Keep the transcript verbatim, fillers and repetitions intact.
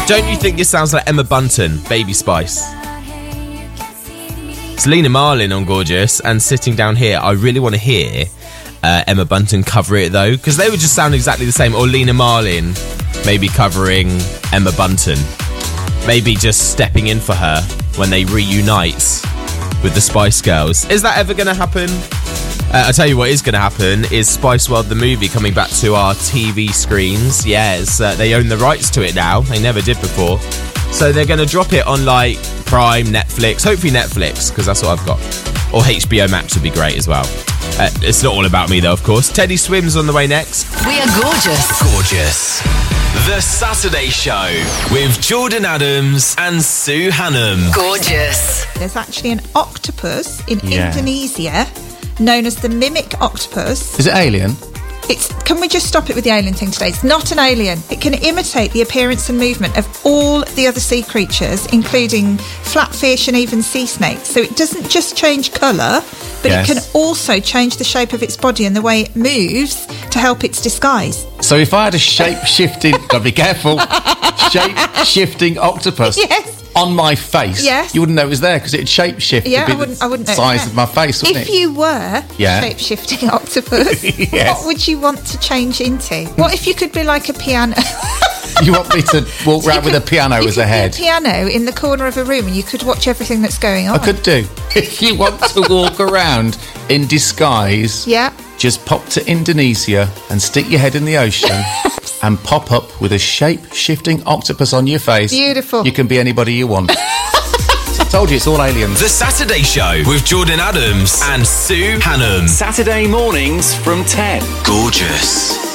Don't you think this sounds like Emma Bunton, Baby Spice? It's Lena Marlin on Gorgeous, and sitting down here, I really want to hear uh, Emma Bunton cover it, though, because they would just sound exactly the same. Or Lena Marlin maybe covering Emma Bunton. Maybe just stepping in for her when they reunite with the Spice Girls. Is that ever going to happen? Uh, I'll tell you what is going to happen is Spice World the movie coming back to our T V screens. Yes, uh, they own the rights to it now. They never did before. So they're going to drop it on like Prime, Netflix, hopefully Netflix, because that's what I've got. Or H B O Max would be great as well. Uh, it's not all about me though, of course. Teddy Swims on the way next. We are gorgeous. Gorgeous. The Saturday Show with Jordan Adams and Sue Hannum. Gorgeous. There's actually an octopus in Yeah. Indonesia known as the mimic octopus. Is it alien? It's, can we just stop it with the alien thing today? It's not an alien. It can imitate the appearance and movement of all the other sea creatures, including flatfish and even sea snakes. So it doesn't just change colour, but Yes. it can also change the shape of its body and the way it moves to help its disguise. So if I had a shape-shifting... gotta be careful. Shape-shifting octopus Yes. on my face, Yes. you wouldn't know it was there because it'd shape-shift Yeah, to be I wouldn't, I wouldn't the know. size Yeah. of my face, wouldn't If it? you were Yeah. shape-shifting octopus, Yes. what would you want to change into? What if you could be like a piano? You want me to walk You around with could- a piano you as could a be head? piano in the corner of a room and you could watch everything that's going on. I could do. If you want to walk around in disguise, Yeah. just pop to Indonesia and stick your head in the ocean and pop up with a shape-shifting octopus on your face. Beautiful. You can be anybody you want. I told you, it's all aliens. The Saturday Show with Jordan Adams and Sue Hannum. Saturday mornings from ten. Gorgeous.